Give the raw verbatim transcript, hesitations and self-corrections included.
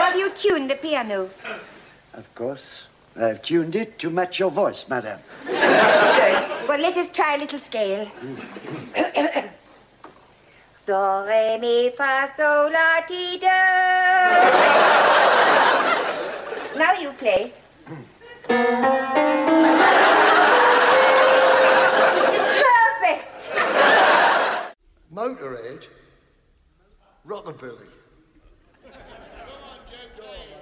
Have you tuned the piano? Of course. I've tuned it to match your voice, madam. Good. Well, let us try a little scale. Do, re, mi, fa, sol, la, ti, do. Now you play. Perfect. Motorhead? Rockabilly.